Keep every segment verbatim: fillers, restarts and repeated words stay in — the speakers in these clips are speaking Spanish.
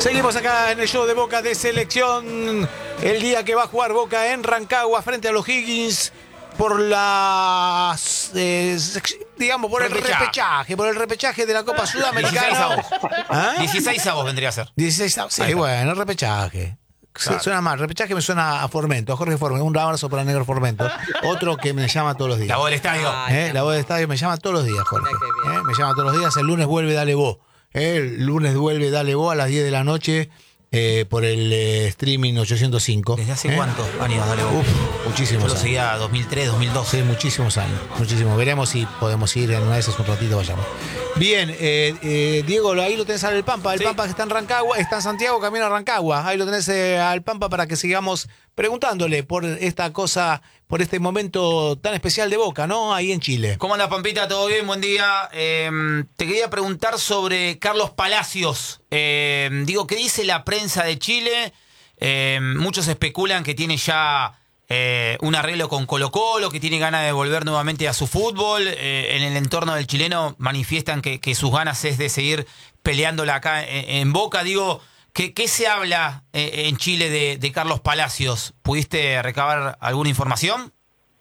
Seguimos acá en el show de Boca de selección. El día que va a jugar Boca en Rancagua frente a los Higgins por las eh, digamos por repechaje. el repechaje, por el repechaje de la Copa Sudamericana. dieciséis avos. ¿Ah? dieciséis avos vendría a ser. dieciséis avos. Sí, bueno, repechaje. Claro. Suena mal, repechaje me suena a Formento, a Jorge Formento. Un abrazo para Negro Formento. Otro que me llama todos los días. La voz del estadio. ¿Eh? La voz del estadio me llama todos los días, Jorge. ¿Eh? Me llama todos los días. El lunes vuelve Dale Vos. ¿Eh? El lunes vuelve Dale Vos a las diez de la noche eh, por el eh, streaming ochocientos cinco. ¿Desde hace ¿Eh? cuántos años Dale Vos? Uf, muchísimos Yo lo años. seguía dos mil tres, dos mil doce. Sí, muchísimos años. Muchísimos. Veremos si podemos ir en una de esas un ratito, vayamos. Bien, eh, eh, Diego, ahí lo tenés al Pampa. El Sí. Pampa que está en Rancagua, está en Santiago, camino a Rancagua. Ahí lo tenés eh, al Pampa para que sigamos preguntándole por esta cosa, por este momento tan especial de Boca, ¿no? Ahí en Chile. ¿Cómo anda, Pampita? ¿Todo bien? Buen día. Eh, te quería preguntar sobre Carlos Palacios. Eh, digo, ¿qué dice la prensa de Chile? Eh, muchos especulan que tiene ya eh, un arreglo con Colo-Colo, que tiene ganas de volver nuevamente a su fútbol. Eh, en el entorno del chileno manifiestan que, que sus ganas es de seguir peleándola acá en, en Boca. Digo, ¿qué, qué se habla eh, en Chile de, de Carlos Palacios? ¿Pudiste recabar alguna información?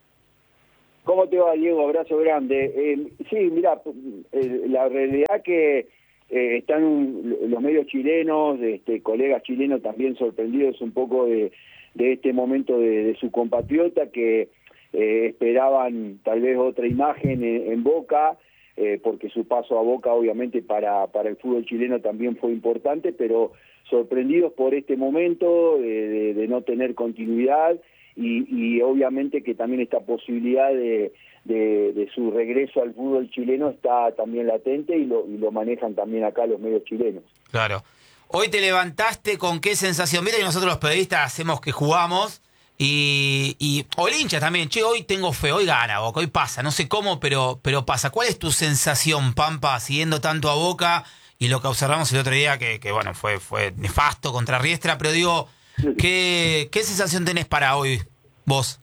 ¿Cómo te va, Diego? Abrazo grande. Eh, sí, mira, eh, la realidad que eh, están los medios chilenos, este, colegas chilenos también sorprendidos un poco de, de este momento de, de su compatriota, que eh, esperaban tal vez otra imagen en, en Boca, eh, porque su paso a Boca obviamente para, para el fútbol chileno también fue importante, pero sorprendidos por este momento de, de, de no tener continuidad. Y, y obviamente que también esta posibilidad de, de, de su regreso al fútbol chileno está también latente y lo, y lo manejan también acá los medios chilenos. Claro. Hoy te levantaste con qué sensación. Mira que nosotros los periodistas hacemos que jugamos y, y o el hincha también. Che, hoy tengo fe, hoy gana Boca, hoy pasa. No sé cómo, pero, pero pasa. ¿Cuál es tu sensación, Pampa, siguiendo tanto a Boca y lo que observamos el otro día, que, que bueno, fue, fue nefasto contra Riestra, pero digo... ¿Qué, ¿Qué sensación tenés para hoy, vos?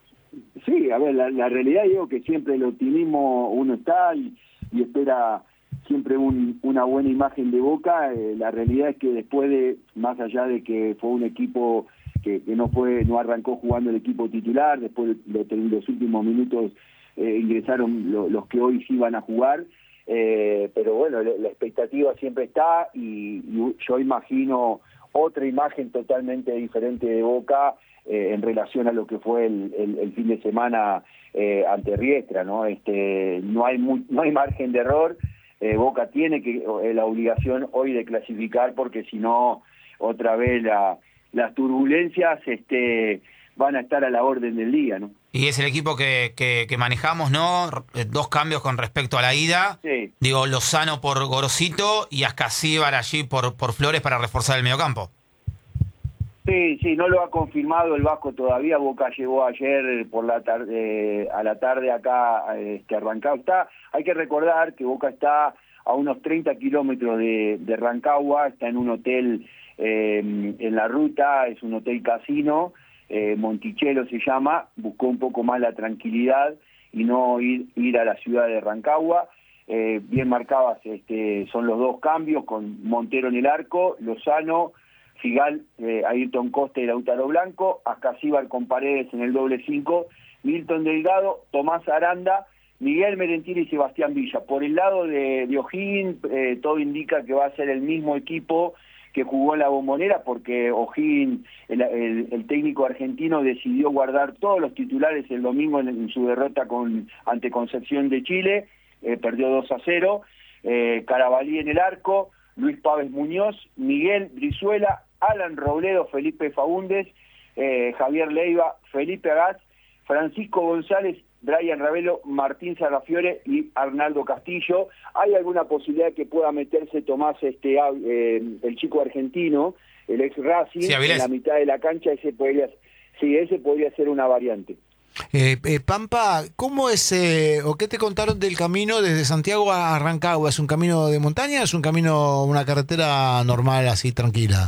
Sí, a ver, la, la realidad digo que siempre el optimismo uno está y, y espera siempre un, una buena imagen de Boca. Eh, la realidad es que después de, más allá de que fue un equipo que, que no fue, no arrancó jugando el equipo titular, después de, de los últimos minutos eh, ingresaron lo, los que hoy sí van a jugar, eh, pero bueno, la, la expectativa siempre está y, y yo imagino otra imagen totalmente diferente de Boca eh, en relación a lo que fue el, el, el fin de semana eh, ante Riestra, ¿no? Este, no hay muy, no hay margen de error. Eh, Boca tiene que eh, la obligación hoy de clasificar, porque si no, otra vez la, las turbulencias este, van a estar a la orden del día, ¿no? Y es el equipo que, que, que manejamos, ¿no? Dos cambios con respecto a la ida. Sí. Digo, Lozano por Gorosito y Ascasíbar allí por, por Flores para reforzar el mediocampo. Sí, sí, no lo ha confirmado el Vasco todavía. Boca llegó ayer por la tarde, a la tarde acá este, a Rancagua. Está, hay que recordar que Boca está a unos treinta kilómetros de, de Rancagua, está en un hotel eh, en la ruta, es un hotel casino. Eh, Monticello se llama, buscó un poco más la tranquilidad y no ir, ir a la ciudad de Rancagua. Eh, bien marcadas este, son los dos cambios, con Montero en el arco, Lozano, Figal, eh, Ayrton Costa y Lautaro Blanco, Ascasíbar con Paredes en el doble cinco, Milton Delgado, Tomás Aranda, Miguel Merentiel y Sebastián Villa. Por el lado de, de O'Higgins, eh, todo indica que va a ser el mismo equipo que jugó en la Bombonera, porque O'Higgins, el, el, el técnico argentino, decidió guardar todos los titulares el domingo en, en su derrota con ante Concepción de Chile, eh, perdió dos a cero, eh, Carabalí en el arco, Luis Pávez Muñoz, Miguel Brizuela, Alan Robledo, Felipe Faúndez, eh, Javier Leiva, Felipe Agaz, Francisco González, Brian Ravelo, Martín Sarrafiore y Arnaldo Castillo. ¿Hay alguna posibilidad que pueda meterse Tomás, este, eh, el chico argentino, el ex Racing, sí, en la mitad de la cancha? Ese podría, sí, ese podría ser una variante. Eh, eh, Pampa, ¿cómo es eh, o qué te contaron del camino desde Santiago a Rancagua? ¿Es un camino de montaña? ¿Es un camino, una carretera normal, así tranquila?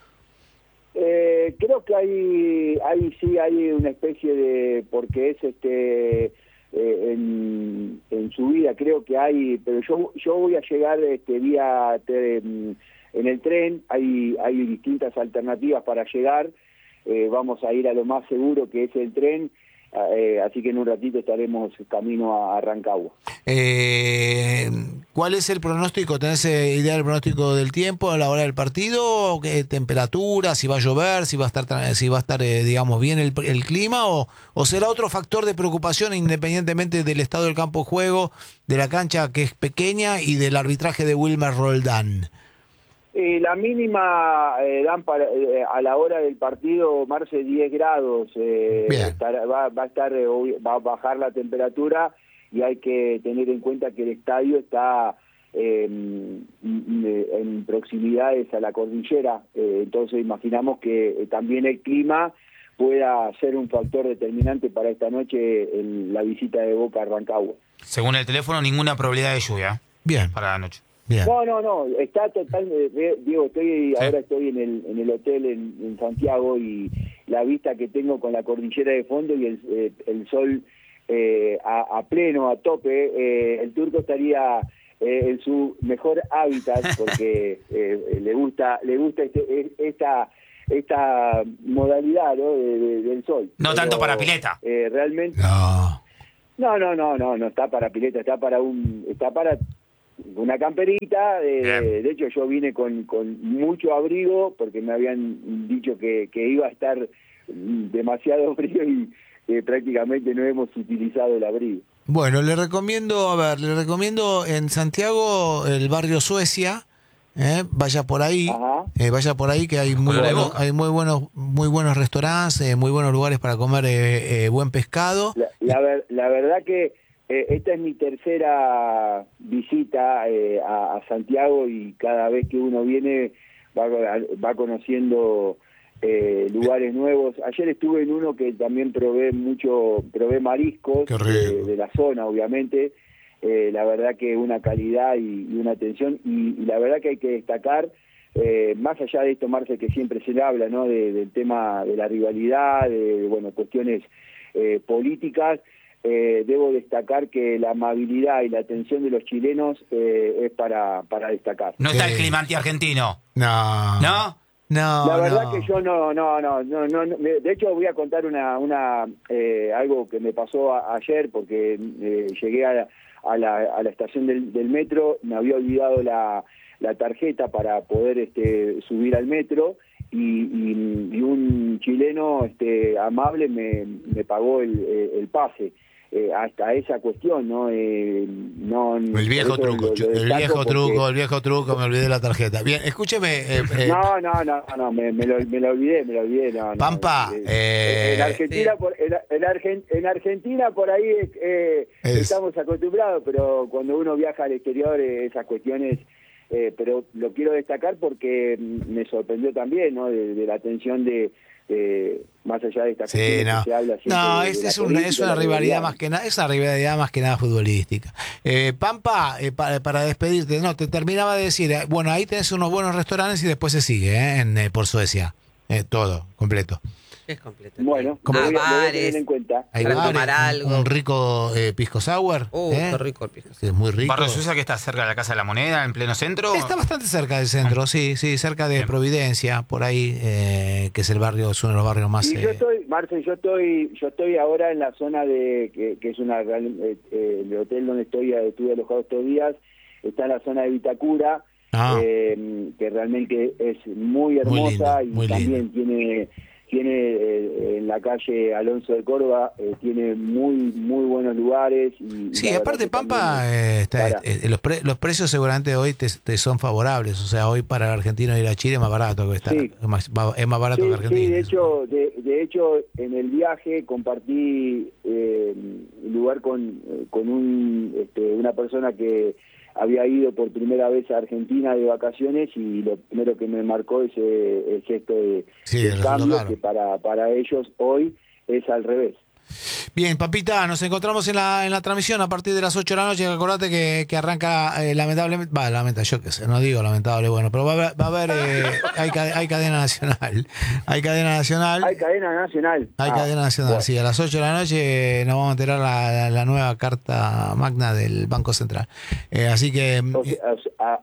Eh, creo que hay, hay sí hay una especie de, porque es este eh, en, en su vida, creo que hay, pero yo yo voy a llegar este día te, en el tren, hay hay distintas alternativas para llegar, eh, vamos a ir a lo más seguro que es el tren. Eh, así que en un ratito estaremos camino a, a Rancagua. Eh, ¿Cuál es el pronóstico? ¿Tenés idea del pronóstico del tiempo a la hora del partido? ¿Qué temperatura? ¿Si va a llover? ¿Si va a estar, si va a estar eh, digamos, bien el, el clima? O, ¿O será otro factor de preocupación independientemente del estado del campo de juego, de la cancha que es pequeña y del arbitraje de Wilmer Roldán? Eh, la mínima eh, dan para, eh, a la hora del partido, Marce, diez grados. Eh, estar, va, va a estar, eh, va a bajar la temperatura y hay que tener en cuenta que el estadio está eh, en proximidades a la cordillera. Eh, entonces imaginamos que eh, también el clima pueda ser un factor determinante para esta noche en la visita de Boca a Rancagua. Según el teléfono, ninguna probabilidad de lluvia. Bien. Para la noche. Bien. No, no, no, está total, eh, Diego, estoy, sí. ahora estoy en el, en el hotel en, en Santiago y la vista que tengo con la cordillera de fondo y el, eh, el sol eh, a, a pleno, a tope, eh, el turco estaría eh, en su mejor hábitat porque eh, le gusta, le gusta este, esta, esta modalidad, ¿no? de, de, del sol. No Pero, tanto para pileta. Eh, realmente. No. No, no, no, no, no está para pileta, está para un, está para una camperita, eh, de hecho yo vine con, con mucho abrigo porque me habían dicho que, que iba a estar demasiado frío y eh, prácticamente no hemos utilizado el abrigo. Bueno, le recomiendo, a ver, le recomiendo en Santiago el barrio Suecia, eh, vaya por ahí, eh, vaya por ahí que hay muy buenos, hay muy buenos, muy buenos restaurantes, eh, muy buenos lugares para comer eh, eh, buen pescado. La, la, ver, la verdad que Eh, esta es mi tercera visita eh, a, a Santiago y cada vez que uno viene va, va conociendo eh, lugares nuevos. Ayer estuve en uno que también probé mucho, probé mariscos de, de la zona, obviamente. Eh, la verdad que una calidad y, y una atención y, y la verdad que hay que destacar, eh, más allá de esto, Marce, que siempre se le habla, ¿no? De, del tema de la rivalidad, de, bueno, cuestiones eh, políticas. Eh, debo destacar que la amabilidad y la atención de los chilenos eh, es para, para destacar. ¿No está sí. el clima anti-argentino? No. ¿No? No, la verdad no. que yo no, no, no, no, no, no. De hecho voy a contar una, una, eh, algo que me pasó a, ayer porque eh, llegué a, a, la, a la estación del, del metro, me había olvidado la, la tarjeta para poder este, subir al metro. Y, y, y un chileno este, amable me, me pagó el, el pase. Eh, hasta esa cuestión, ¿no? Eh, no el viejo truco, lo, lo el viejo porque... truco, el viejo truco, me olvidé la tarjeta. Bien, escúcheme. Eh, eh... No, no, no, no, me, me, lo, me lo olvidé, me lo olvidé. No, Pampa. No, eh, en, Argentina, sí. por, en, en, Argent, en Argentina por ahí eh, es... estamos acostumbrados, pero cuando uno viaja al exterior, eh, esas cuestiones... Eh, pero lo quiero destacar porque me sorprendió también, ¿no? De, de la atención de, de más allá de esta sí, cuestión no. que se habla siempre no de, es, de es, una, es una rivalidad más que nada, es una rivalidad más que nada futbolística. Eh, Pampa, eh, para, para despedirte, no, te terminaba de decir, eh, bueno, ahí tenés unos buenos restaurantes y después se sigue, eh, en, eh, por Suecia, eh, todo completo. Es completo. Bueno, como lo voy, bares, lo voy a tener en cuenta. Hay para bares, tomar algo. Un rico eh, pisco sour. Uh, ¿eh? qué rico el pisco sour. Es muy rico. ¿Barrio Suiza que está cerca de la Casa de la Moneda, en pleno centro? Está bastante cerca del centro, sí, sí, cerca de Bien. Providencia, por ahí, eh, que es el barrio, es uno de los barrios más... Y yo eh... estoy, Marce, yo estoy yo estoy ahora en la zona de, que, que es una eh, eh, el hotel donde estoy, estuve alojado estos días, está en la zona de Vitacura, ah. eh, que realmente es muy hermosa muy lindo, y también lindo. tiene... tiene eh, en la calle Alonso de Córdoba, eh, tiene muy muy buenos lugares. Y, sí, y aparte Pampa, eh, está, eh, los, pre, los precios seguramente hoy te, te son favorables, o sea, hoy para el argentino ir a Chile es más barato que estar, sí. es, más, es más barato sí, que Argentina. Sí, de hecho, de, de hecho en el viaje compartí eh, lugar con, con un, este, una persona que había ido por primera vez a Argentina de vacaciones y lo primero que me marcó es eh, el gesto de, sí, de cambio, claro. que para, para ellos hoy es al revés. Bien, papita, nos encontramos en la, en la transmisión a partir de las ocho de la noche. Acordate que, que arranca eh, lamentablemente. Va, lamentable, yo qué sé, no digo lamentable, bueno, pero va a haber. Va a haber eh, hay, hay cadena nacional. Hay cadena nacional. Hay cadena nacional. Hay Ah, cadena nacional, bueno. sí. A las ocho de la noche eh, nos vamos a enterar la, la, la nueva carta magna del Banco Central. Eh, así que. O sea, o sea,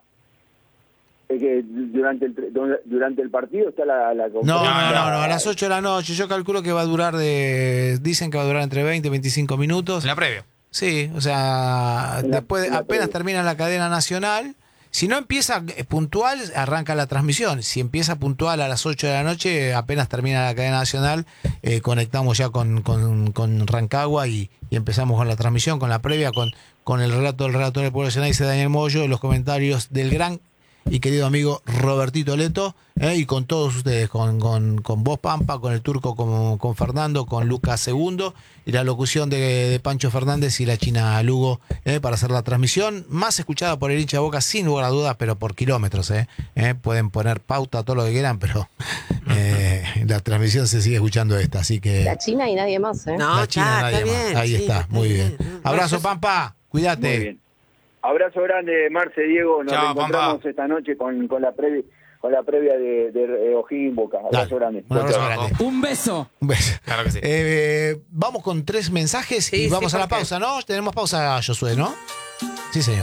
es que durante el durante el partido está la, la No, no, no, no, a las ocho de la noche. Yo calculo que va a durar de. Dicen que va a durar entre veinte y veinticinco minutos. En la previa. Sí, o sea, En la- después en la apenas previa. termina la cadena nacional. Si no empieza eh, puntual, arranca la transmisión. Si empieza puntual a las ocho de la noche, apenas termina la cadena nacional, eh, conectamos ya con, con, con Rancagua y, y empezamos con la transmisión, con la previa, con, con el relato del relator del pueblo Ceneice, Daniel Moyo, los comentarios del gran y querido amigo Robertito Leto, eh, y con todos ustedes, con, con, con vos Pampa, con el turco, con, con Fernando, con Lucas Segundo, y la locución de, de Pancho Fernández y la China Lugo, eh, para hacer la transmisión más escuchada por el hincha de Boca, sin lugar a dudas, pero por kilómetros. Eh, eh, pueden poner pauta, todo lo que quieran, pero eh, la transmisión se sigue escuchando esta, así que La China y nadie más, ¿eh? No, la China está, nadie está más. bien. Ahí sí, está, muy bien. bien. Abrazo, Pampa, cuídate. Muy bien. Abrazo grande, Marce, Diego. Nos Chao, reencontramos Pampa. esta noche con, con la previa con la previa de, de, eh, O'Higgins Boca. Abrazo Dale, grande. un abrazo Chao. grande. Un beso. Un beso. Claro que sí. Eh, vamos con tres mensajes Sí, y vamos sí, a la ¿por qué? pausa, ¿no? Tenemos pausa, Josué, ¿no? Sí, señor.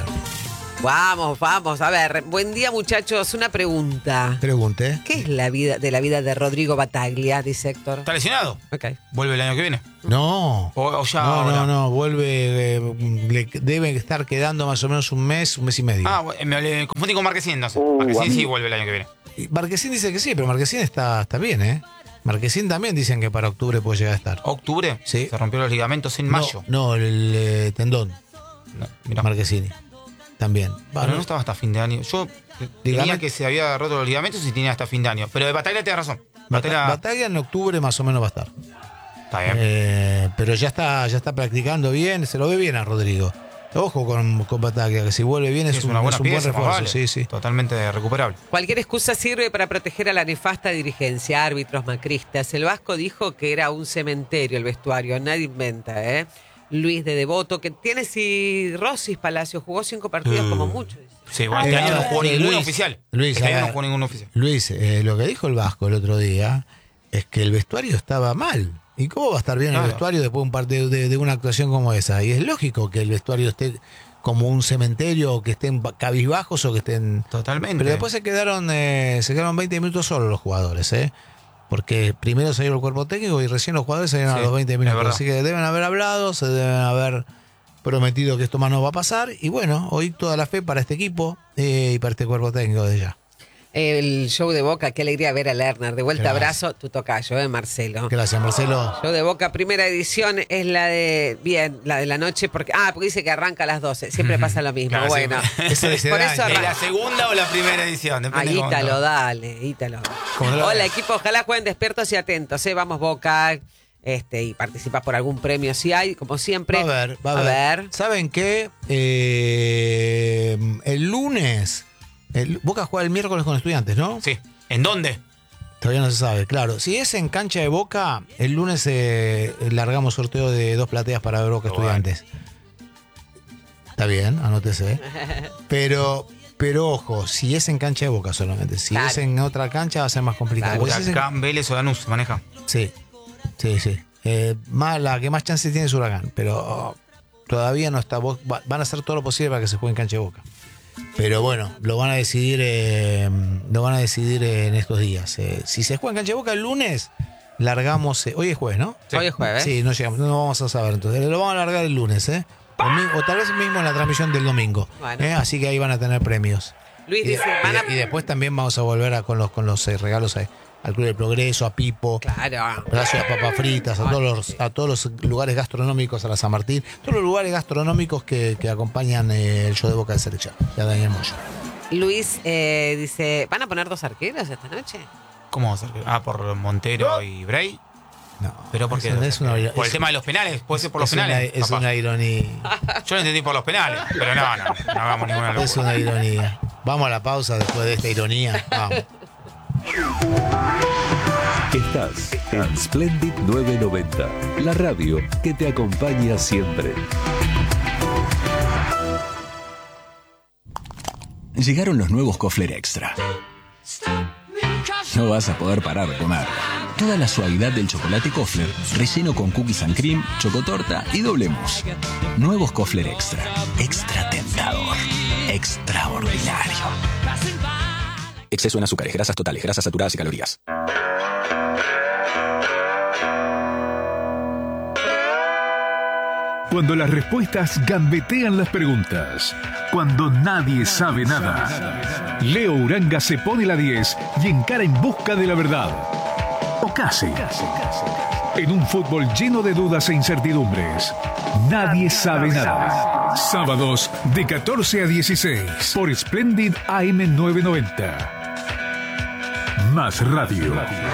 Vamos, vamos. A ver, buen día, muchachos. Una pregunta. Pregunte. ¿Qué es la vida de la vida de Rodrigo Bataglia, dice Héctor? ¿Está lesionado? Ok. ¿Vuelve el año que viene? No. O, o ya No, ahora. no, no. Vuelve. eh, le debe estar quedando más o menos un mes, un mes y medio. Ah, bueno, me le confundí con Marquesín, entonces. Uh, Marquesín sí amigo. vuelve el año que viene. Y Marquesín dice que sí, pero Marquesín está, está bien, ¿eh? Marquesín también dicen que para octubre puede llegar a estar. ¿Octubre? Sí. Se rompió los ligamentos en mayo. No, no, el eh, tendón. No, mirá. Marquesini. También. Pero Bueno, no estaba hasta fin de año. Yo tenía Ligamento- que se había roto los ligamentos y tenía hasta fin de año. Pero de Bataglia tiene razón. Bataglia Bata- Bataglia en octubre más o menos va a estar. está bien. Eh, pero ya está, ya está practicando bien, se lo ve bien a Rodrigo. Ojo con, con Bataglia, que si vuelve bien es, es un, una buena es un buen pieza, más refuerzo. vale. Sí, sí. Totalmente recuperable. Cualquier excusa sirve para proteger a la nefasta dirigencia, árbitros macristas. El Vasco dijo que era un cementerio el vestuario, nadie inventa, ¿eh? Luis de Devoto, que tiene cirrosis, Palacio, jugó cinco partidos Mm. como mucho. dice. Sí, bueno, Ah, este eh, año no jugó eh, ningún Luis, oficial. Luis, este año a no ver. jugó ningún oficial. Luis, eh, lo que dijo el Vasco el otro día es que el vestuario estaba mal. ¿Y cómo va a estar bien Claro. el vestuario después de, un partido, de, de una actuación como esa? Y es lógico que el vestuario esté como un cementerio, o que estén cabizbajos o que estén... Totalmente. Pero después se quedaron eh, se quedaron veinte minutos solos los jugadores, ¿eh? Porque primero salió el cuerpo técnico y recién los jugadores salieron Sí, a los veinte es minutos. verdad. Así que deben haber hablado, se deben haber prometido que esto más no va a pasar. Y bueno, hoy toda la fe para este equipo eh, y para este cuerpo técnico de ya. El show de Boca, qué alegría ver a Lerner. De vuelta, Gracias. abrazo, tu tocayo, ¿eh, Marcelo? Gracias, Marcelo. Show de Boca, primera edición es la de, bien, la de la noche, porque, ah, porque dice que arranca a las doce, siempre pasa lo mismo, Claro, bueno. siempre. Eso dice Por Dani. eso ¿De la arranca. segunda o la primera edición? Depende Ahí cómo- Ítalo, dale, Ítalo. Como no lo- Hola, equipo, ojalá jueguen despiertos y atentos, ¿eh? Vamos, Boca, este, y participas por algún premio si hay, como siempre. Va a ver, va a, ver. ¿Saben qué? Eh, el lunes, el, Boca juega el miércoles con Estudiantes, ¿no? Sí. ¿En dónde? Todavía no se sabe, claro. Si es en cancha de Boca, el lunes eh, largamos sorteo de dos plateas para ver Boca Bueno. Estudiantes. Está bien, anótese. Pero, pero ojo, si es en cancha de Boca solamente. Si Claro. es en otra cancha va a ser más complicado. Porque si es en- Huracán, Vélez o Danús se maneja. Sí, sí, sí. Eh, más, la que más chances tiene es Huracán, pero oh, todavía no está. Bo- va- Van a hacer todo lo posible para que se juegue en cancha de Boca. Pero bueno, lo van a decidir, eh, lo van a decidir eh, en estos días. Eh, si se juega en cancha de Boca el lunes, largamos. eh, hoy es jueves, ¿no? Sí. Hoy es jueves. Sí, no llegamos, no vamos a saber entonces. Lo vamos a largar el lunes, ¿eh? O, mi- o tal vez mismo en la transmisión del domingo. Bueno. ¿eh? Así que ahí van a tener premios. Luis Y, dice, van a... y- y después también vamos a volver a- con los, con los eh, regalos a- al Club del Progreso, a Pipo. Claro. Gracias a papas fritas, a todos los, a todos los lugares gastronómicos, a la San Martín, todos los lugares gastronómicos que, que acompañan eh, el show de Boca de Selección, de Daniel Moyo. Luis eh, dice, ¿van a poner dos arqueros esta noche? ¿Cómo va a ser? Ah, por Montero y Bray. No, ¿Pero por qué? es, es una, ¿Por el es- tema de los penales? ¿Puede ser por los es una- penales? es Capaz. una ironía. Yo lo entendí por los penales, pero no, no, no hagamos ninguna locura. Es una ironía. Vamos a la pausa después de esta ironía. Vamos. Estás en Splendid novecientos noventa, la radio que te acompaña siempre. Llegaron los nuevos Kofler Extra. No vas a poder parar de comer. Toda la suavidad del chocolate Kofler, relleno con cookies and cream, chocotorta y doble mousse. Nuevos Kofler Extra. Extra tentador. Extraordinario. Exceso en azúcares, grasas totales, grasas saturadas y calorías. Cuando las respuestas gambetean las preguntas. Cuando nadie sabe nada. Leo Uranga se pone la diez y encara en busca de la verdad. O casi. En un fútbol lleno de dudas e incertidumbres. Nadie sabe nada. Sábados de catorce a dieciséis por Splendid A M novecientos noventa. Más radio.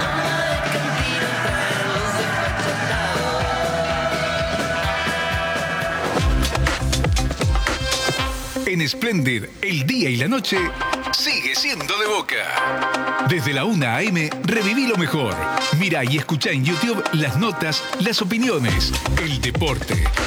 En Splendid, el día y la noche sigue siendo de Boca. Desde la una a eme, reviví lo mejor. Mira y escucha en YouTube las notas, las opiniones, el deporte,